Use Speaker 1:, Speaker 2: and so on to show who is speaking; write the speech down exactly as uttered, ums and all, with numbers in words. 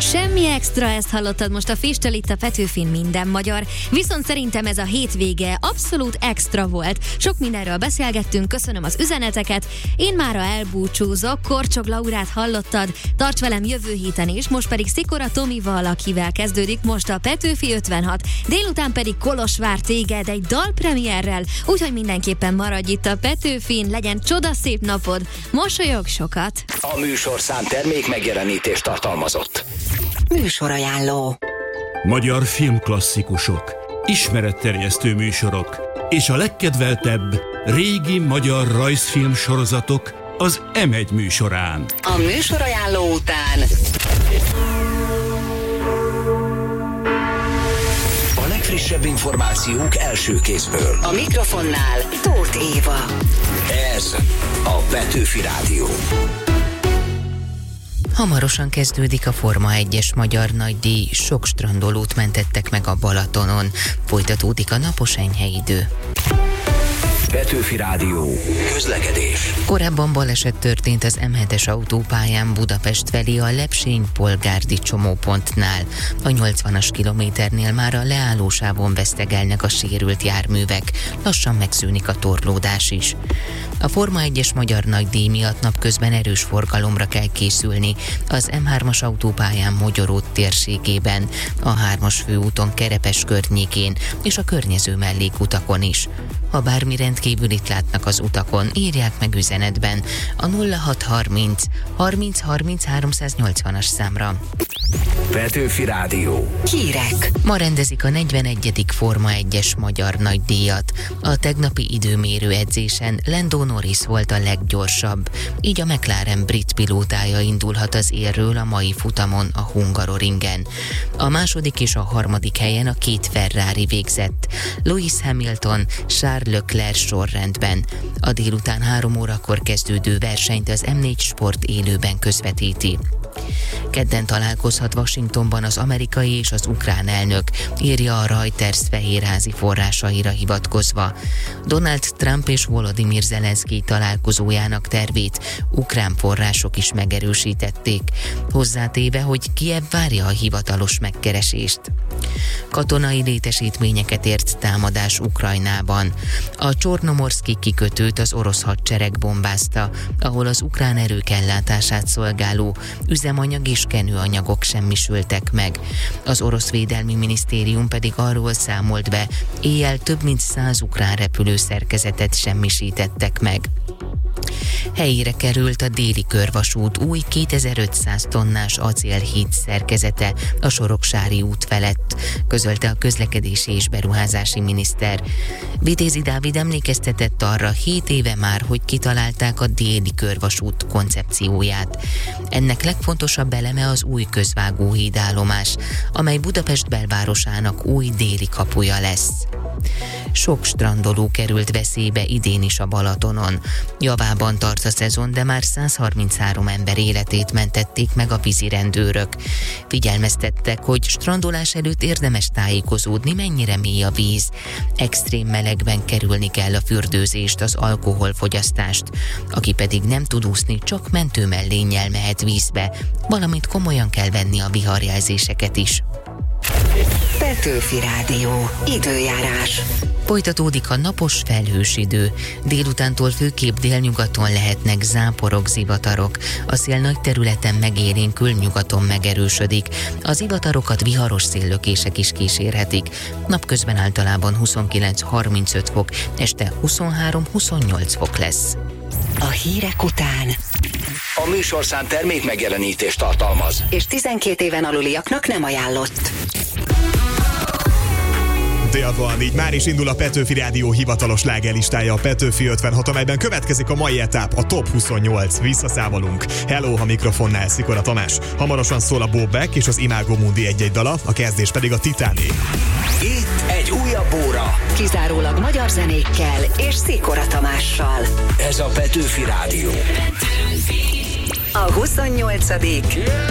Speaker 1: Semmi extra, ezt hallottad most a Fistől itt a Petőfin Minden Magyar. Viszont szerintem ez a hétvége abszolút extra volt. Sok mindenről beszélgettünk, köszönöm az üzeneteket. Én mára elbúcsúzok, Korcsog Laurát hallottad, tarts velem jövő héten is, most pedig Szikora Tomival, akivel kezdődik most a Petőfi ötvenhat, délután pedig Kolozsvár téged egy dalpremierrel, úgyhogy mindenképpen maradj itt a Petőfin, legyen csodaszép napod, mosolyog sokat.
Speaker 2: A műsorszám termék megjelenítést tartalmazott.
Speaker 3: Műsorajánló.
Speaker 4: Magyar filmklasszikusok, ismeretterjesztő műsorok és a legkedveltebb régi magyar rajzfilm sorozatok az em egy műsorán.
Speaker 3: A műsorajánló után
Speaker 2: A legfrissebb információk első kézből.
Speaker 3: a mikrofonnál Tóth Éva.
Speaker 2: Ez a Petőfi Rádió.
Speaker 5: Hamarosan kezdődik a Forma egyes magyar nagydíj, sok strandolót mentettek meg a Balatonon. Folytatódik a napos enyhe idő.
Speaker 2: Petőfi Rádió. Közlekedés.
Speaker 5: Korábban baleset történt az em hetes autópályán Budapest felé a Lepsény-Polgárdi csomópontnál. A nyolcvanas kilométernél már a leállósávon vesztegelnek a sérült járművek. Lassan megszűnik a torlódás is. A Forma egyes magyar nagydíj miatt napközben erős forgalomra kell készülni az em hármas autópályán Mogyoród térségében, a hármas főúton Kerepes környékén és a környező mellékutakon is. Ha bármi rendkívülit látnak az utakon, írják meg üzenetben a nulla hat harminc harminc harminc háromszáznyolcvanas számra.
Speaker 2: Petőfi Rádió.
Speaker 3: Hírek.
Speaker 5: Ma rendezik a negyvenegyedik Forma egyes magyar nagydíjat. A tegnapi időmérő edzésen Lando Norris volt a leggyorsabb, így a McLaren brit pilótája indulhat az élről a mai futamon a Hungaroringen. A második és a harmadik helyen a két Ferrari végzett, Lewis Hamilton, Charles Leclerc sorrendben. A délután három órakor kezdődő versenyt az em négy Sport élőben közvetíti. Kedden találkozhat Washingtonban az amerikai és az ukrán elnök, írja a Reuters fehérházi forrásaira hivatkozva. Donald Trump és Volodymyr Zelenszky találkozójának tervét ukrán források is megerősítették, hozzátéve, hogy Kijev várja a hivatalos megkeresést. Katonai létesítményeket ért támadás Ukrajnában. A Csornomorszki kikötőt az orosz hadsereg bombázta, ahol az ukrán erők ellátását szolgáló üzemanyag és kenőanyagok semmisültek meg. Az orosz védelmi minisztérium pedig arról számolt be, éjjel több mint száz ukrán repülőszerkezetet semmisítettek meg. Helyére került a déli körvasút új kétezer-ötszáz tonnás acélhíd szerkezete a Soroksári út felett, közölte a közlekedési és beruházási miniszter. Vitézi Dávid emlékeztetett arra hét éve már, hogy kitalálták a déli körvasút koncepcióját. Ennek legfontosabb eleme az új közvágóhídállomás, amely Budapest belvárosának új déli kapuja lesz. Sok strandoló került veszélybe idén is a Balatonon. Javában tart a szezon, de már száz harminchárom ember életét mentették meg a vízirendőrök. Figyelmeztettek, hogy strandolás előtt érdemes tájékozódni, mennyire mély a víz. Extrém melegben kerülni kell a fürdőzést, az alkoholfogyasztást. Aki pedig nem tud úszni, csak mentőmellénnyel mehet vízbe, valamint komolyan kell venni a viharjelzéseket is.
Speaker 3: Petőfi Rádió. Időjárás.
Speaker 5: Folytatódik a napos felhős idő. Délutántól főképp délnyugaton lehetnek záporok, zivatarok. A szél nagy területen megélénkül, nyugaton megerősödik. Az zivatarokat viharos széllökések is kísérhetik. Napközben általában huszonkilenc-harmincöt fok, este huszonhárom-huszonnyolc fok lesz.
Speaker 3: A hírek után
Speaker 2: A műsorszám termék megjelenítést tartalmaz.
Speaker 3: és tizenkét éven aluliaknak nem ajánlott.
Speaker 6: Dél van, így már is indul a Petőfi Rádió hivatalos slágerlistája, a Petőfi ötvenhat, amelyben következik a mai etáp, a Top huszonnyolc. Visszaszámolunk. Hello, a mikrofonnál Szikora Tamás. Hamarosan szól a Bob Beck és az Imago Mundi egy-egy dala, a kezdés pedig a Titáné.
Speaker 2: Itt egy újabb óra.
Speaker 3: Kizárólag magyar zenékkel és Szikora Tamással.
Speaker 2: Ez a Petőfi Rádió.
Speaker 3: A huszonnyolcadik